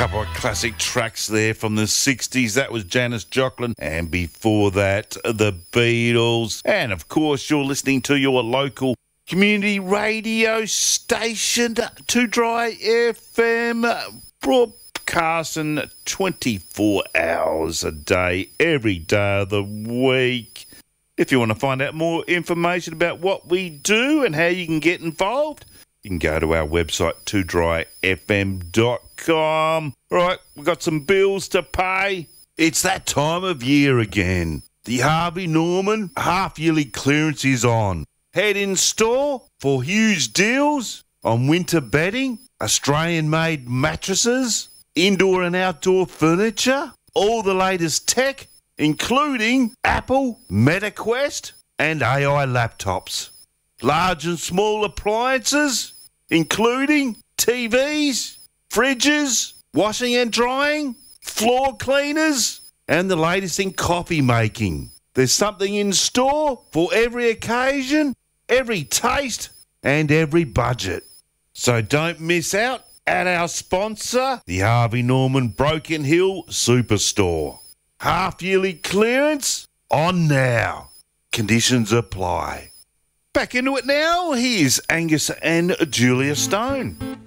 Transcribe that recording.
Couple of classic tracks there from the 60s. That was Janis Joplin, and before that, the Beatles. And of course, you're listening to your local community radio station, 2 Dry FM, broadcasting 24 hours a day, every day of the week. If you want to find out more information about what we do and how you can get involved, you can go to our website, 2dryfm.com. Right, we've got some bills to pay. It's that time of year again. The Harvey Norman half-yearly clearance is on. Head in store for huge deals on winter bedding, Australian-made mattresses, indoor and outdoor furniture, all the latest tech, including Apple, MetaQuest, and AI laptops. Large and small appliances, including TVs, fridges, washing and drying, floor cleaners, and the latest in coffee making. There's something in store for every occasion, every taste, and every budget. So don't miss out at our sponsor, the Harvey Norman Broken Hill Superstore. Half-yearly clearance on now. Conditions apply. Back into it now. Here's Angus and Julia Stone.